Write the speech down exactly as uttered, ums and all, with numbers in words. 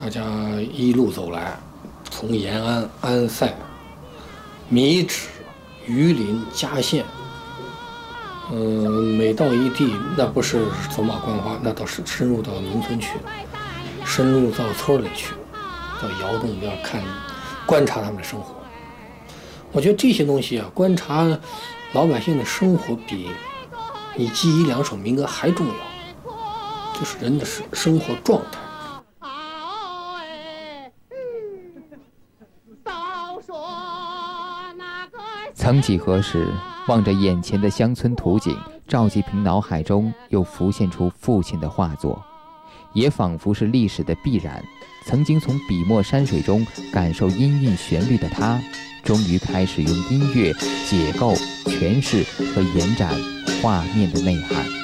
大家一路走来，从延安、安塞、米脂、榆林、嘉县，嗯，每到一地，那不是走马观花，那倒是深入到农村去，深入到村里去，到窑洞要看、观察他们的生活。我觉得这些东西啊，观察老百姓的生活，比你记一两首民歌还重要，就是人的生生活状态。 曾几何时，望着眼前的乡村图景，赵季平脑海中又浮现出父亲的画作，也仿佛是历史的必然。曾经从笔墨山水中感受音韵旋律的他，终于开始用音乐解构、诠释和延展画面的内涵。